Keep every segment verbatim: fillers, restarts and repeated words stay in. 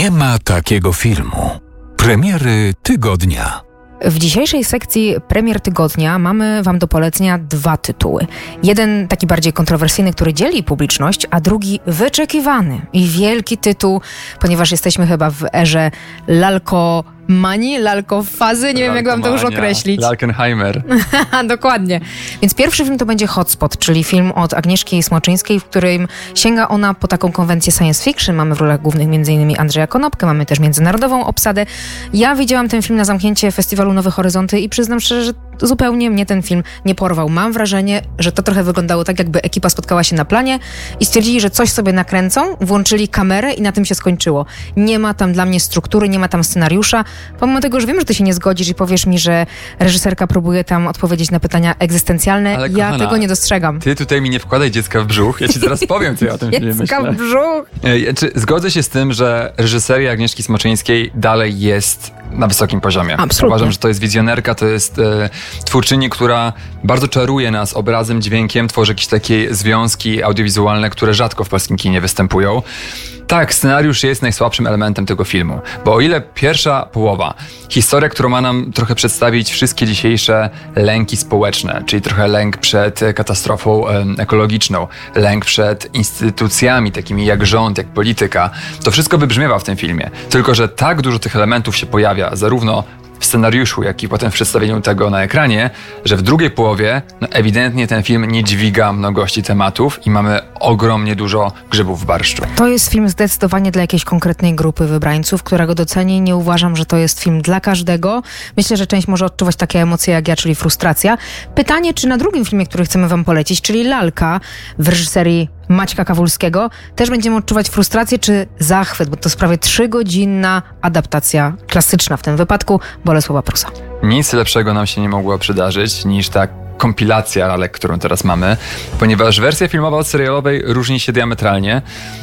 Nie ma takiego filmu. Premiery tygodnia. W dzisiejszej sekcji Premier Tygodnia mamy Wam do polecenia dwa tytuły. Jeden taki bardziej kontrowersyjny, który dzieli publiczność, a drugi wyczekiwany i wielki tytuł, ponieważ jesteśmy chyba w erze lalkomanii, lalkofazy, nie wiem jak Wam to już określić. Lalkenheimer. Dokładnie. Więc pierwszy film to będzie Hotspot, czyli film od Agnieszki Smoczyńskiej, w którym sięga ona po taką konwencję science fiction. Mamy w rolach głównych m.in. Andrzeja Konopkę, mamy też międzynarodową obsadę. Ja widziałam ten film na zamknięcie festiwalu Nowe Horyzonty i przyznam szczerze, że zupełnie mnie ten film nie porwał. Mam wrażenie, że to trochę wyglądało tak, jakby ekipa spotkała się na planie i stwierdzili, że coś sobie nakręcą, włączyli kamerę i na tym się skończyło. Nie ma tam dla mnie struktury, nie ma tam scenariusza. Pomimo tego, że wiem, że ty się nie zgodzisz i powiesz mi, że reżyserka próbuje tam odpowiedzieć na pytania egzystencjalne, Ale ja kochana, tego nie dostrzegam. Ty tutaj mi nie wkładaj dziecka w brzuch. Ja ci zaraz powiem, co ja o tym filmie myślę. Dziecka w brzuch! E, Czy zgodzę się z tym, że reżyseria Agnieszki Smoczyńskiej dalej jest na wysokim poziomie. Absolutnie. Uważam, że to jest wizjonerka, to jest e, twórczyni, która bardzo czaruje nas obrazem, dźwiękiem, tworzy jakieś takie związki audiowizualne, które rzadko w polskim kinie występują. Tak, scenariusz jest najsłabszym elementem tego filmu, bo o ile pierwsza połowa, historia, którą ma nam trochę przedstawić wszystkie dzisiejsze lęki społeczne, czyli trochę lęk przed katastrofą e, ekologiczną, lęk przed instytucjami takimi jak rząd, jak polityka, to wszystko wybrzmiewa w tym filmie. Tylko że tak dużo tych elementów się pojawia, zarówno w scenariuszu, jak i potem w przedstawieniu tego na ekranie, że w drugiej połowie no ewidentnie ten film nie dźwiga mnogości tematów i mamy ogromnie dużo grzybów w barszczu. To jest film zdecydowanie dla jakiejś konkretnej grupy wybrańców, która go doceni. Nie uważam, że to jest film dla każdego. Myślę, że część może odczuwać takie emocje jak ja, czyli frustracja. Pytanie, czy na drugim filmie, który chcemy Wam polecić, czyli Lalka w reżyserii Maćka Kawulskiego, też będziemy odczuwać frustrację czy zachwyt, bo to jest prawie trzygodzinna adaptacja klasyczna w tym wypadku Bolesława Prusa. Nic lepszego nam się nie mogło przydarzyć niż ta kompilacja lalek, którą teraz mamy, ponieważ wersja filmowa od serialowej różni się diametralnie.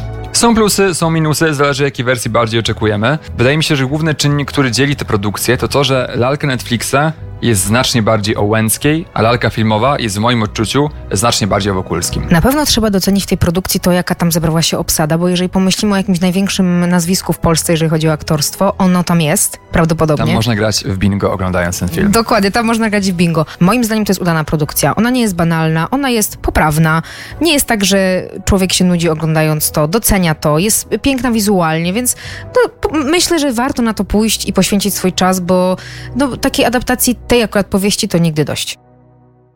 Są plusy, są minusy, zależy jakiej wersji bardziej oczekujemy. Wydaje mi się, że główny czynnik, który dzieli te produkcje, to to, że lalka Netflixa jest znacznie bardziej o Łęckiej, a lalka filmowa jest w moim odczuciu znacznie bardziej o Wokulskim. Na pewno trzeba docenić w tej produkcji to, jaka tam zebrała się obsada, bo jeżeli pomyślimy o jakimś największym nazwisku w Polsce, jeżeli chodzi o aktorstwo, ono tam jest, prawdopodobnie. Tam można grać w bingo oglądając ten film. Dokładnie, tam można grać w bingo. Moim zdaniem to jest udana produkcja. Ona nie jest banalna, ona jest poprawna. Nie jest tak, że człowiek się nudzi oglądając to, docenia to, jest piękna wizualnie, więc no, myślę, że warto na to pójść i poświęcić swój czas, bo no, takiej adaptacji tej akurat powieści to nigdy dość.